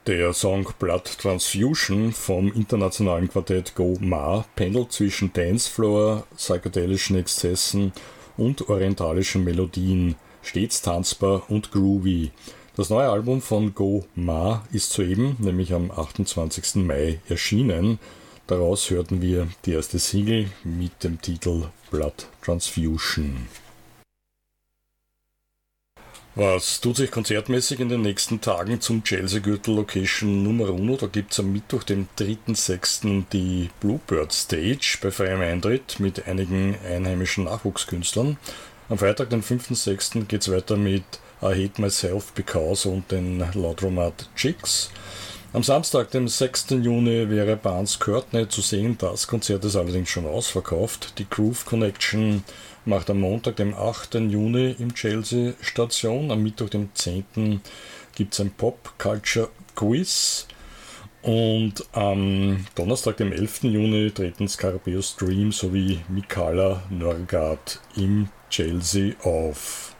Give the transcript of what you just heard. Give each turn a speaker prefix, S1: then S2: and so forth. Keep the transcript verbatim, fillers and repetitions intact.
S1: Der Song Blood Transfusion vom internationalen Quartett Go Ma pendelt zwischen Dancefloor, psychedelischen Exzessen und orientalischen Melodien, stets tanzbar und groovy. Das neue Album von Go Ma ist soeben, nämlich am achtundzwanzigsten Mai, erschienen. Daraus hörten wir die erste Single mit dem Titel Blood Transfusion. Was tut sich konzertmäßig in den nächsten Tagen zum Chelsea-Gürtel Location Nummer Uno? Da gibt es am Mittwoch, dem dritten sechsten die Bluebird Stage bei freiem Eintritt mit einigen einheimischen Nachwuchskünstlern. Am Freitag, den fünften sechsten geht es weiter mit I Hate Myself Because und den Laundromat Chicks. Am Samstag, dem sechsten Juni, wäre Barnes Courtney zu sehen. Das Konzert ist allerdings schon ausverkauft. Die Groove Connection macht am Montag, dem achten Juni im Chelsea Station. Am Mittwoch, dem zehnten gibt es ein Pop-Culture Quiz. Und am Donnerstag, dem elften Juni, treten Scarabeo Stream sowie Mikala Norgard im Chelsea auf.